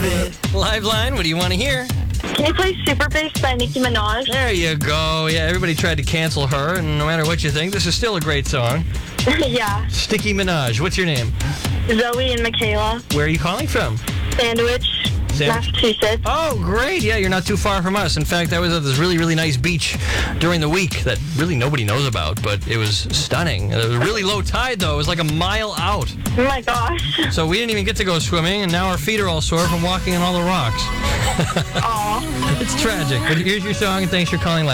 Liveline, what do you want to hear? Can you play Super Bass by Nicki Minaj? There you go. Yeah, everybody tried to cancel her, and no matter what you think, this is still a great song. Yeah. Sticky Minaj, what's your name? Zoe and Michaela. Where are you calling from? Sandwich, Massachusetts. Oh, great. Yeah, you're not too far from us. In fact, I was at this really, really nice beach during the week that really nobody knows about, but it was stunning. It was a really low tide, though. It was like a mile out. Oh my gosh. So we didn't even get to go swimming, and now our feet are all sore from walking on all the rocks. Aw. It's tragic, but here's your song, and thanks for calling.